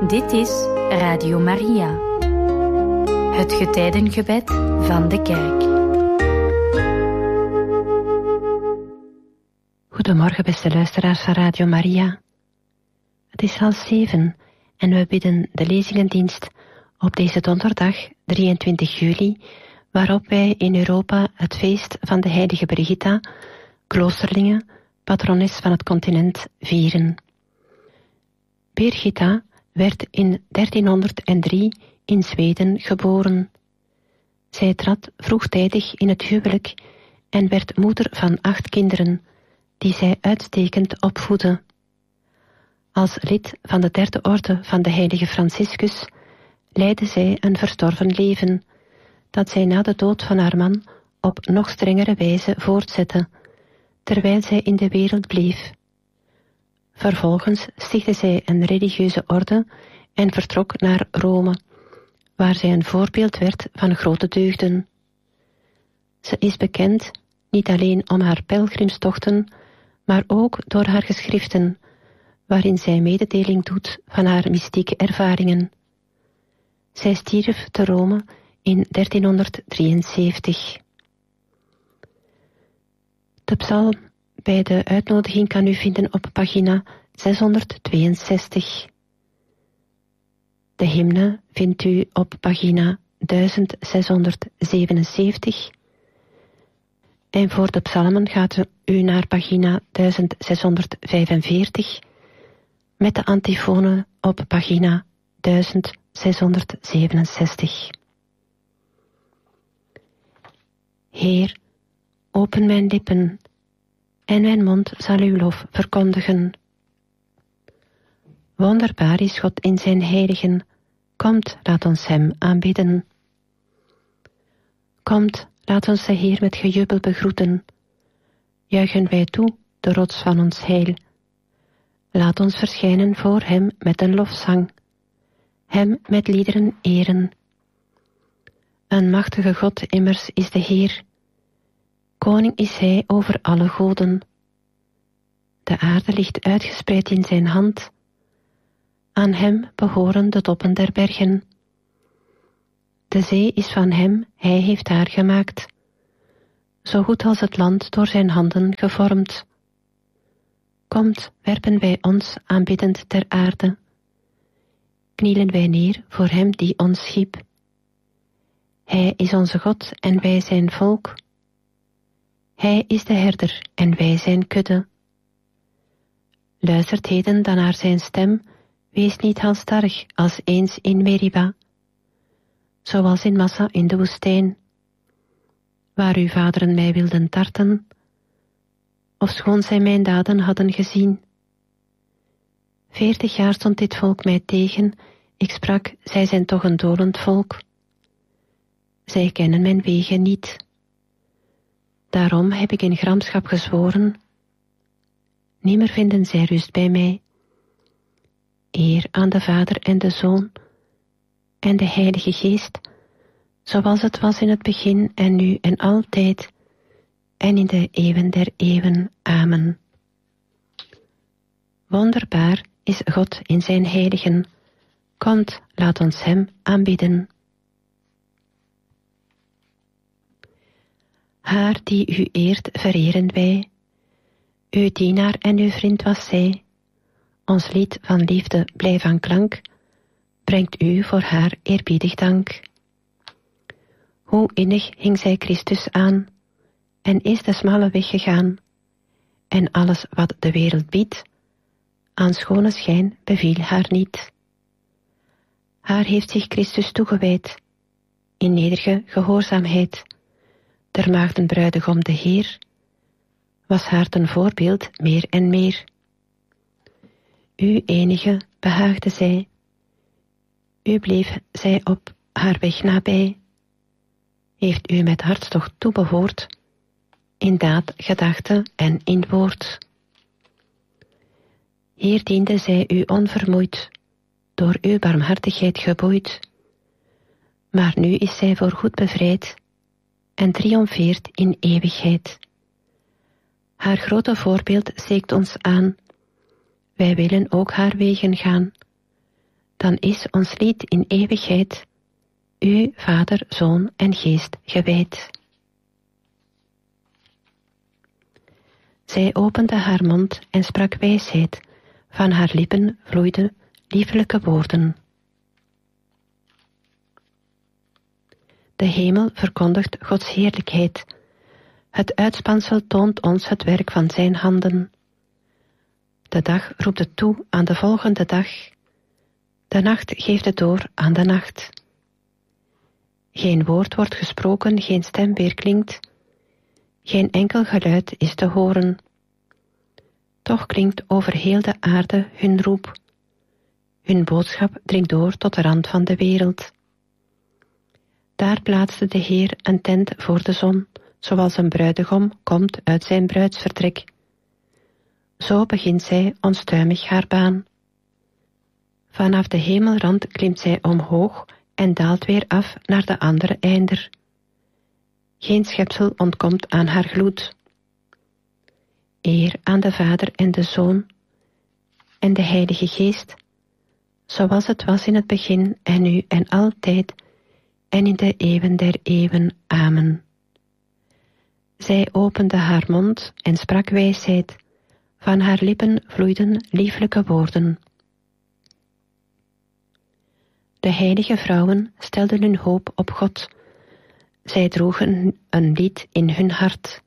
Dit is Radio Maria, het getijdengebed van de kerk. Goedemorgen, beste luisteraars van Radio Maria. Het is 6:30 en we bidden de lezingendienst op deze donderdag 23 juli, waarop wij in Europa het feest van de heilige Brigitta, kloosterlinge, patrones van het continent, vieren. Birgitta werd in 1303 in Zweden geboren. Zij trad vroegtijdig in het huwelijk en werd moeder van 8 kinderen, die zij uitstekend opvoedde. Als lid van de 3e orde van de heilige Franciscus leidde zij een verstorven leven, dat zij na de dood van haar man op nog strengere wijze voortzette, terwijl zij in de wereld bleef. Vervolgens stichtte zij een religieuze orde en vertrok naar Rome, waar zij een voorbeeld werd van grote deugden. Ze is bekend niet alleen om haar pelgrimstochten, maar ook door haar geschriften, waarin zij mededeling doet van haar mystieke ervaringen. Zij stierf te Rome in 1373. De psalm bij de uitnodiging kan u vinden op pagina 662. De hymne vindt u op pagina 1677. En voor de psalmen gaat u naar pagina 1645, met de antifone op pagina 1667. Heer, open mijn lippen, en mijn mond zal uw lof verkondigen. Wonderbaar is God in zijn heiligen. Komt, laat ons hem aanbidden. Komt, laat ons de Heer met gejubel begroeten. Juichen wij toe, de rots van ons heil. Laat ons verschijnen voor hem met een lofzang. Hem met liederen eren. Een machtige God immers is de Heer. Koning is hij over alle goden. De aarde ligt uitgespreid in zijn hand. Aan hem behoren de toppen der bergen. De zee is van hem, hij heeft haar gemaakt. Zo goed als het land door zijn handen gevormd. Komt, werpen wij ons aanbiddend ter aarde. Knielen wij neer voor hem die ons schiep. Hij is onze God en wij zijn volk. Hij is de herder en wij zijn kudde. Luistert heden dan naar zijn stem, wees niet halstarrig als eens in Meriba, zoals in Massa in de woestijn, waar uw vaderen mij wilden tarten, ofschoon zij mijn daden hadden gezien. 40 jaar stond dit volk mij tegen, ik sprak, zij zijn toch een dolend volk. Zij kennen mijn wegen niet. Daarom heb ik in gramschap gezworen, nimmer vinden zij rust bij mij. Eer aan de Vader en de Zoon en de Heilige Geest, zoals het was in het begin en nu en altijd, en in de eeuwen der eeuwen. Amen. Wonderbaar is God in zijn heiligen. Komt, laat ons hem aanbidden. Haar die u eert, vereren wij. Uw dienaar en uw vriend was zij. Ons lied van liefde blij van klank, brengt u voor haar eerbiedig dank. Hoe innig hing zij Christus aan, en is de smalle weg gegaan, en alles wat de wereld biedt, aan schone schijn beviel haar niet. Haar heeft zich Christus toegewijd, in nederige gehoorzaamheid, der maagden bruidegom de Heer, was haar ten voorbeeld meer en meer. U enige behaagde zij, u bleef zij op haar weg nabij, heeft u met hartstocht toebehoord, in daad, gedachte en in woord. Hier diende zij u onvermoeid, door uw barmhartigheid geboeid, maar nu is zij voorgoed bevrijd en triomfeert in eeuwigheid. Haar grote voorbeeld steekt ons aan. Wij willen ook haar wegen gaan. dan is ons lied in eeuwigheid U, Vader, Zoon en Geest gewijd. Zij opende haar mond en sprak wijsheid, van haar lippen vloeiden liefelijke woorden. De hemel verkondigt Gods heerlijkheid. Het uitspansel toont ons het werk van zijn handen. De dag roept het toe aan de volgende dag. De nacht geeft het door aan de nacht. Geen woord wordt gesproken, geen stem weerklinkt. Geen enkel geluid is te horen. Toch klinkt over heel de aarde hun roep. Hun boodschap dringt door tot de rand van de wereld. Daar plaatste de Heer een tent voor de zon, zoals een bruidegom komt uit zijn bruidsvertrek. Zo begint zij onstuimig haar baan. Vanaf de hemelrand klimt zij omhoog en daalt weer af naar de andere einder. Geen schepsel ontkomt aan haar gloed. Eer aan de Vader en de Zoon en de Heilige Geest, zoals het was in het begin en nu en altijd en in de eeuwen der eeuwen. Amen. Zij opende haar mond en sprak wijsheid, van haar lippen vloeiden lieflijke woorden. De heilige vrouwen stelden hun hoop op God. Zij droegen een lied in hun hart.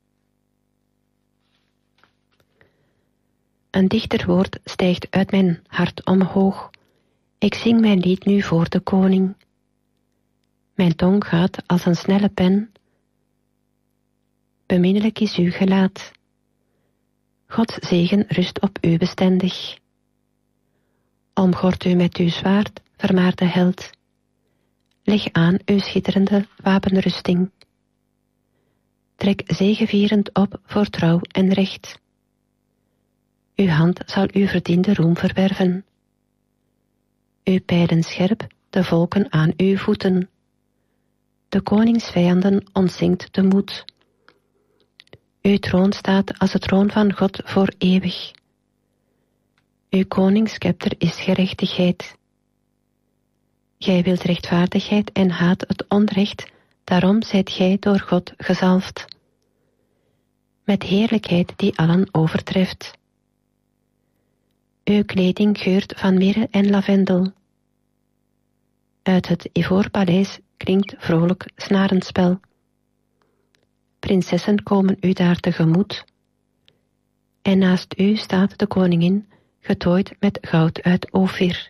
Een dichter woord stijgt uit mijn hart omhoog. Ik zing mijn lied nu voor de koning. Mijn tong gaat als een snelle pen. Beminnelijk is uw gelaat. Gods zegen rust op u bestendig. Omgord u met uw zwaard, vermaarde held. Leg aan uw schitterende wapenrusting. Trek zegevierend op voor trouw en recht. Uw hand zal uw verdiende roem verwerven. Uw pijlen scherp, de volken aan uw voeten. De koningsvijanden ontzinkt de moed. Uw troon staat als de troon van God voor eeuwig. Uw koningsscepter is gerechtigheid. Gij wilt rechtvaardigheid en haat het onrecht, daarom zijt gij door God gezalfd. Met heerlijkheid die allen overtreft. Uw kleding geurt van mirre en lavendel. Uit het ivoorpaleis klinkt vrolijk snarenspel. Prinsessen komen u daar tegemoet. En naast u staat de koningin, getooid met goud uit Ofir.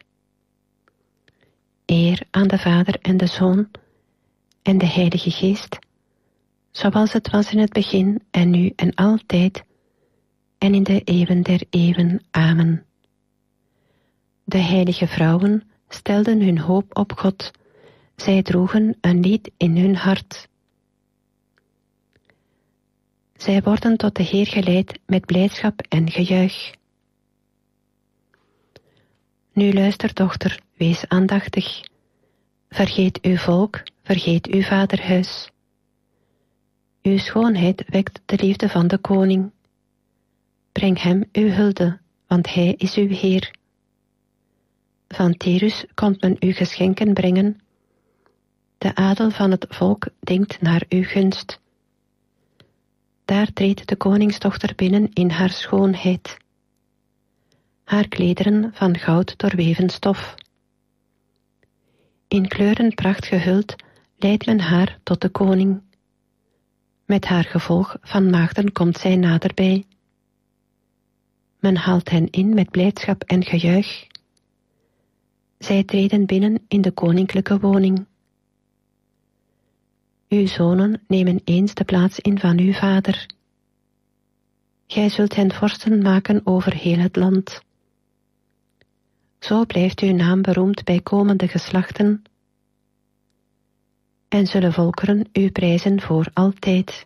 Eer aan de Vader en de Zoon en de Heilige Geest, zoals het was in het begin en nu en altijd en in de eeuwen der eeuwen. Amen. De heilige vrouwen stelden hun hoop op God. Zij droegen een lied in hun hart. Zij worden tot de Heer geleid met blijdschap en gejuich. Nu luister, dochter, wees aandachtig. Vergeet uw volk, vergeet uw vaderhuis. Uw schoonheid wekt de liefde van de koning. Breng hem uw hulde, want hij is uw Heer. Van Tyrus komt men uw geschenken brengen. De adel van het volk denkt naar uw gunst. Daar treedt de koningsdochter binnen in haar schoonheid. Haar klederen van goud doorweven stof. In kleurenpracht gehuld leidt men haar tot de koning. Met haar gevolg van maagden komt zij naderbij. Men haalt hen in met blijdschap en gejuich. Zij treden binnen in de koninklijke woning. Uw zonen nemen eens de plaats in van uw vader. Gij zult hen vorsten maken over heel het land. Zo blijft uw naam beroemd bij komende geslachten en zullen volkeren u prijzen voor altijd.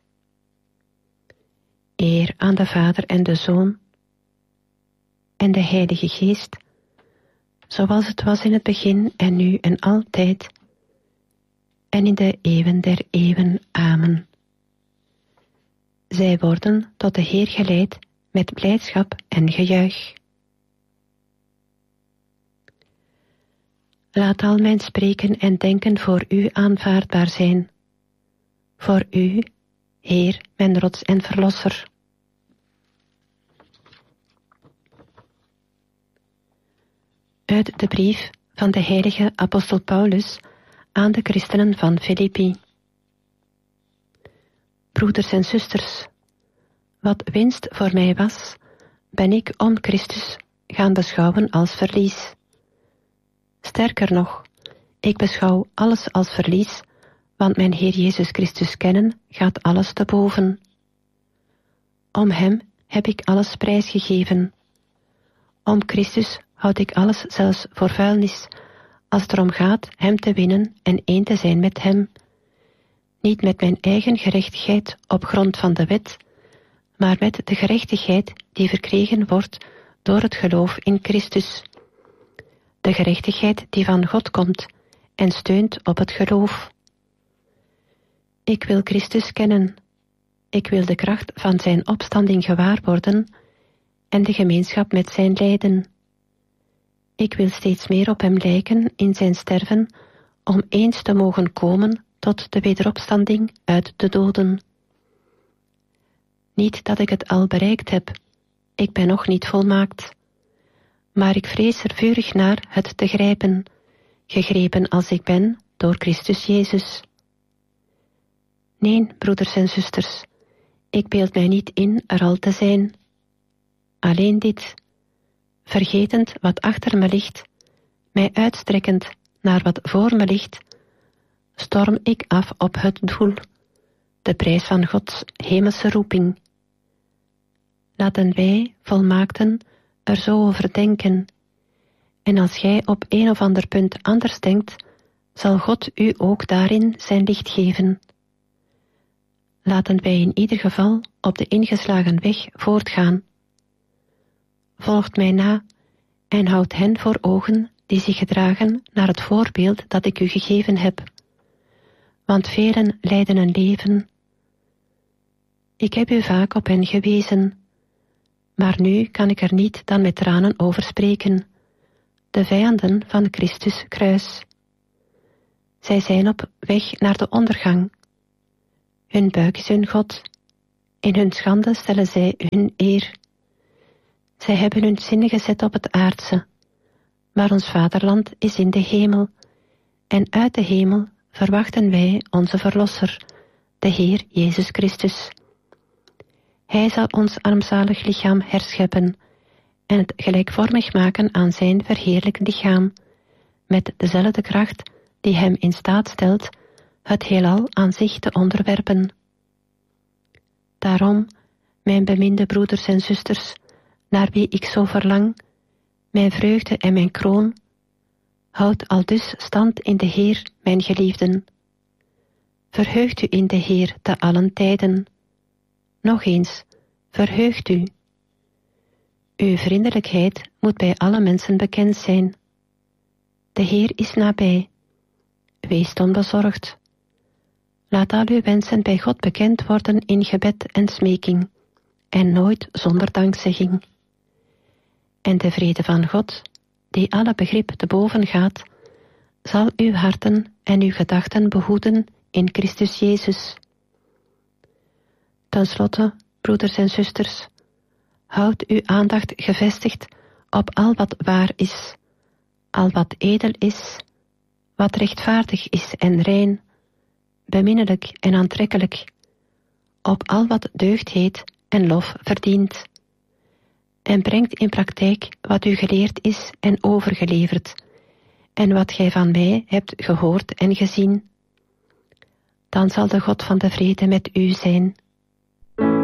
Eer aan de Vader en de Zoon en de Heilige Geest, zoals het was in het begin en nu en altijd en in de eeuwen der eeuwen. Amen. Zij worden tot de Heer geleid met blijdschap en gejuich. Laat al mijn spreken en denken voor u aanvaardbaar zijn. Voor u, Heer, mijn rots en verlosser. Uit de brief van de heilige apostel Paulus aan de christenen van Filippi. Broeders en zusters, wat winst voor mij was, ben ik om Christus gaan beschouwen als verlies. Sterker nog, ik beschouw alles als verlies, want mijn Heer Jezus Christus kennen gaat alles te boven. Om Hem heb ik alles prijsgegeven. Om Christus houd ik alles zelfs voor vuilnis, als het erom gaat Hem te winnen en één te zijn met Hem. Niet met mijn eigen gerechtigheid op grond van de wet, maar met de gerechtigheid die verkregen wordt door het geloof in Christus. De gerechtigheid die van God komt en steunt op het geloof. Ik wil Christus kennen. Ik wil de kracht van zijn opstanding gewaar worden en de gemeenschap met zijn lijden. Ik wil steeds meer op hem lijken in zijn sterven, om eens te mogen komen tot de wederopstanding uit de doden. Niet dat ik het al bereikt heb, ik ben nog niet volmaakt, maar ik vrees er vurig naar het te grijpen, gegrepen als ik ben door Christus Jezus. Nee, broeders en zusters, ik beeld mij niet in er al te zijn. Alleen dit, vergetend wat achter me ligt, mij uitstrekkend naar wat voor me ligt, storm ik af op het doel, de prijs van Gods hemelse roeping. Laten wij, volmaakten, er zo over denken, en als gij op een of ander punt anders denkt, zal God u ook daarin zijn licht geven. Laten wij in ieder geval op de ingeslagen weg voortgaan. Volgt mij na en houdt hen voor ogen die zich gedragen naar het voorbeeld dat ik u gegeven heb. Want velen leiden een leven. Ik heb u vaak op hen gewezen, maar nu kan ik er niet dan met tranen over spreken, de vijanden van Christus kruis. Zij zijn op weg naar de ondergang. Hun buik is hun God. In hun schande stellen zij hun eer. Zij hebben hun zinnen gezet op het aardse, maar ons vaderland is in de hemel, en uit de hemel verwachten wij onze Verlosser, de Heer Jezus Christus. Hij zal ons armzalig lichaam herscheppen en het gelijkvormig maken aan zijn verheerlijkt lichaam, met dezelfde kracht die hem in staat stelt het heelal aan zich te onderwerpen. Daarom, mijn beminde broeders en zusters, naar wie ik zo verlang, mijn vreugde en mijn kroon, houd aldus stand in de Heer, mijn geliefden. Verheugt u in de Heer te allen tijden. Nog eens, verheugt u. Uw vriendelijkheid moet bij alle mensen bekend zijn. De Heer is nabij. Wees onbezorgd. Laat al uw wensen bij God bekend worden in gebed en smeking, en nooit zonder dankzegging. En de vrede van God, die alle begrip te boven gaat, zal uw harten en uw gedachten behoeden in Christus Jezus. Ten slotte, broeders en zusters, houd uw aandacht gevestigd op al wat waar is, al wat edel is, wat rechtvaardig is en rein, beminnelijk en aantrekkelijk, op al wat deugd heet en lof verdient. En brengt in praktijk wat u geleerd is en overgeleverd, en wat gij van mij hebt gehoord en gezien. Dan zal de God van de vrede met u zijn,